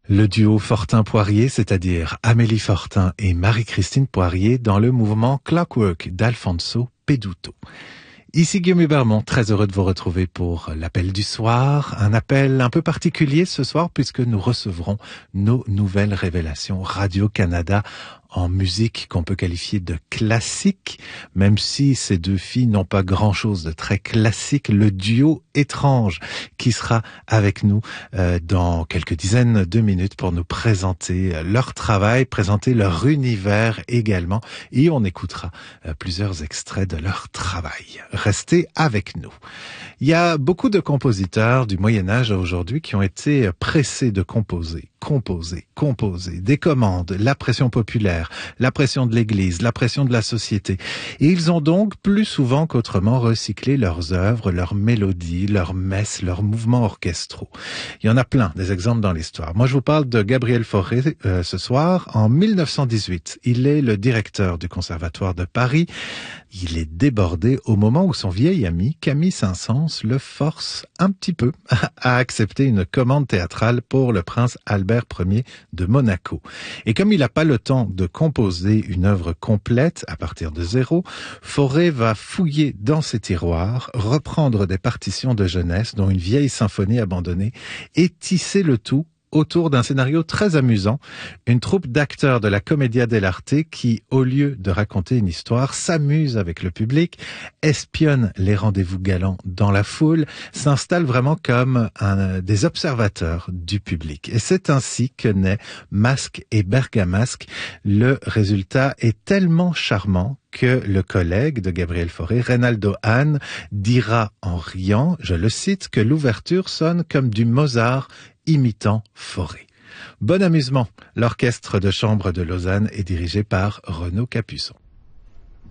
Le duo Fortin-Poirier, c'est-à-dire Amélie Fortin et Marie-Christine Poirier dans le mouvement Clockwork d'Alfonso Peduto. Ici Guillaume Hubermont, très heureux de vous retrouver pour l'appel du soir. Un appel un peu particulier ce soir puisque nous recevrons nos nouvelles révélations Radio-Canada en musique qu'on peut qualifier de classique, même si ces deux filles n'ont pas grand-chose de très classique. Le duo étrange qui sera avec nous dans quelques dizaines de minutes pour nous présenter leur travail, présenter leur univers également, et on écoutera plusieurs extraits de leur travail. Restez avec nous. Il y a beaucoup de compositeurs du Moyen-Âge à aujourd'hui qui ont été pressés de composer. Des commandes, la pression populaire, la pression de l'Église, la pression de la société. Et ils ont donc plus souvent qu'autrement recyclé leurs œuvres, leurs mélodies, leurs messes, leurs mouvements orchestraux. Il y en a plein des exemples dans l'histoire. Moi, je vous parle de Gabriel Fauré ce soir. En 1918, il est le directeur du Conservatoire de Paris. Il est débordé au moment où son vieil ami, Camille Saint-Saëns, le force un petit peu à accepter une commande théâtrale pour le prince Albert Ier de Monaco. Et comme il n'a pas le temps de composer une œuvre complète à partir de zéro, Fauré va fouiller dans ses tiroirs, reprendre des partitions de jeunesse, dont une vieille symphonie abandonnée, et tisser le tout autour d'un scénario très amusant, une troupe d'acteurs de la Commedia dell'arte qui, au lieu de raconter une histoire, s'amuse avec le public, espionne les rendez-vous galants dans la foule, s'installe vraiment comme des observateurs du public. Et c'est ainsi que naît Masque et Bergamasque. Le résultat est tellement charmant que le collègue de Gabriel Fauré, Reynaldo Hahn, dira en riant, je le cite, que l'ouverture sonne comme du Mozart imitant Fauré. Bon amusement, l'orchestre de chambre de Lausanne est dirigé par Renaud Capuçon.